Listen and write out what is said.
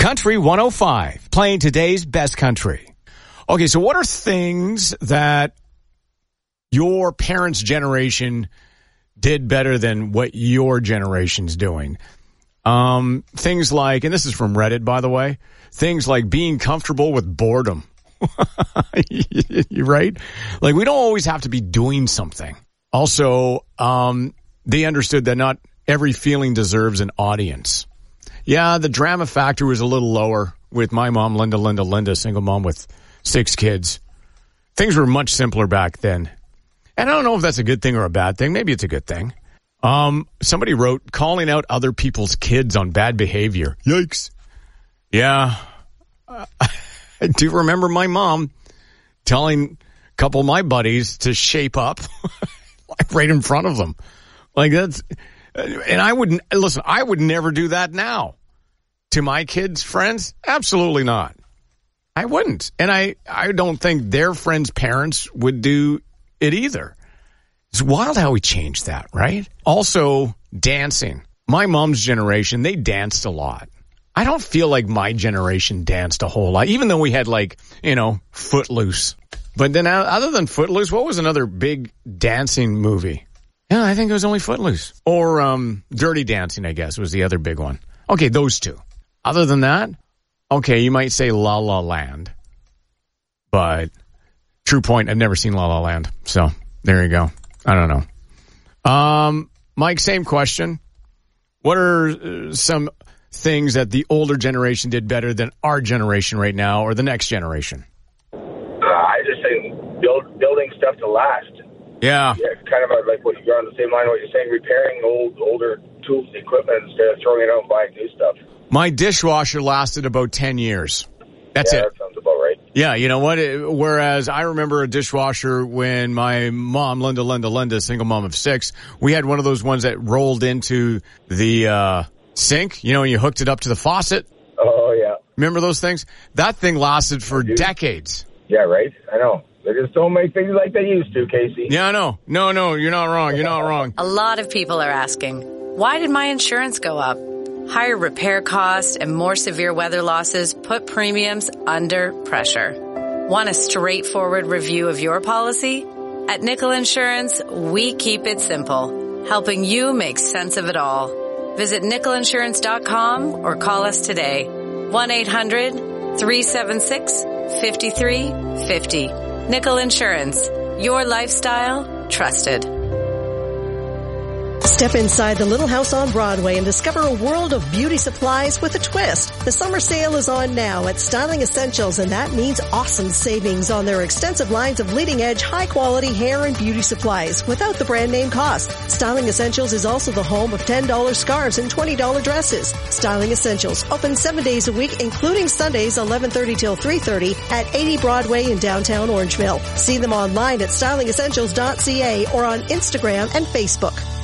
Country 105, playing today's best country. Okay, so what are things that your parents' generation did better than what your generation's doing? Things like, and this is from Reddit, by the way, things like being comfortable with boredom. You're right? Like, we don't always have to be doing something. Also, they understood that not every feeling deserves an audience. Yeah, the drama factor was a little lower with my mom, Linda, single mom with 6 kids. Things were much simpler back then. And I don't know if that's a good thing or a bad thing. Maybe it's a good thing. Somebody wrote, calling out other people's kids on bad behavior. Yikes. Yeah. I do remember my mom telling a couple of my buddies to shape up like right in front of them. Like that's, and I would never do that now to my kids' friends. Absolutely not. I wouldn't. And I don't think their friends' parents would do it either. It's wild how we changed that, right? Also, dancing. My mom's generation, they danced a lot. I don't feel like my generation danced a whole lot, even though we had Footloose. But then other than Footloose, what was another big dancing movie? Yeah, I think it was only Footloose. Or Dirty Dancing, I guess, was the other big one. Okay, those two. Other than that, okay, you might say La La Land. But true point, I've never seen La La Land. So there you go. I don't know. Mike, same question. What are some things that the older generation did better than our generation right now or the next generation? I just think building stuff to last. Yeah, kind of like what you're on the same line. What you're saying, repairing older tools, equipment instead of throwing it out and buying new stuff. My dishwasher lasted about 10 years. That's it. That sounds about right. Yeah, you know what? Whereas I remember a dishwasher when my mom, Linda, single mom of 6, we had one of those ones that rolled into the sink, and you hooked it up to the faucet. Oh, yeah. Remember those things? That thing lasted for decades. Yeah, right? I know. They just don't make things like they used to, Casey. Yeah, I know. No, you're not wrong. You're not wrong. A lot of people are asking, why did my insurance go up? Higher repair costs and more severe weather losses put premiums under pressure. Want a straightforward review of your policy? At Nickel Insurance, we keep it simple, helping you make sense of it all. Visit nickelinsurance.com or call us today. 1-800-376-5350. Nickel Insurance. Your lifestyle, trusted. Step inside the Little House on Broadway and discover a world of beauty supplies with a twist. The summer sale is on now at Styling Essentials, and that means awesome savings on their extensive lines of leading-edge, high-quality hair and beauty supplies without the brand name cost. Styling Essentials is also the home of $10 scarves and $20 dresses. Styling Essentials, open 7 days a week, including Sundays 11:30 till 3:30 at 80 Broadway in downtown Orangeville. See them online at stylingessentials.ca or on Instagram and Facebook.